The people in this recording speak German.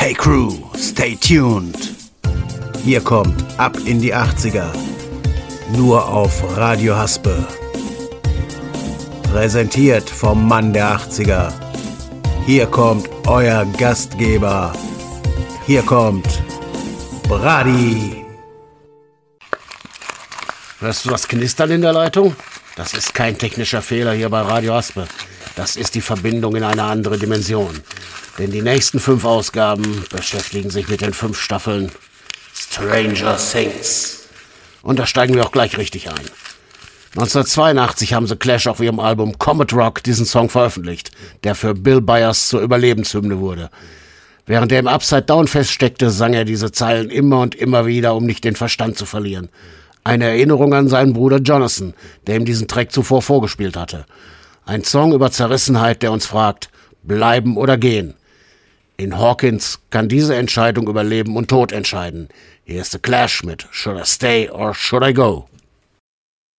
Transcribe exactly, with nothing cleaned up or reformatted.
Hey Crew, stay tuned. Hier kommt Ab in die achtziger. Nur auf Radio Haspe. Präsentiert vom Mann der achtziger. Hier kommt euer Gastgeber. Hier kommt Brady. Hörst du das Knistern in der Leitung? Das ist kein technischer Fehler hier bei Radio Haspe. Das ist die Verbindung in eine andere Dimension. Denn die nächsten fünf Ausgaben beschäftigen sich mit den fünf Staffeln Stranger Things. Und da steigen wir auch gleich richtig ein. neunzehnhundertzweiundachtzig haben The Clash auf ihrem Album Comet Rock diesen Song veröffentlicht, der für Bill Byers zur Überlebenshymne wurde. Während er im Upside Down feststeckte, sang er diese Zeilen immer und immer wieder, um nicht den Verstand zu verlieren. Eine Erinnerung an seinen Bruder Jonathan, der ihm diesen Track zuvor vorgespielt hatte. Ein Song über Zerrissenheit, der uns fragt, bleiben oder gehen. In Hawkins kann diese Entscheidung über Leben und Tod entscheiden. Hier ist The Clash mit Should I Stay or Should I Go?